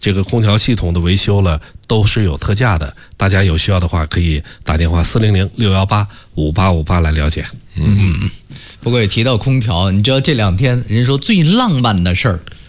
这个空调系统的维修了都是有特价的，大家有需要的话可以打电话400-618-5858来了解。 不过也提到空调，你知道这2天人说最浪漫的事儿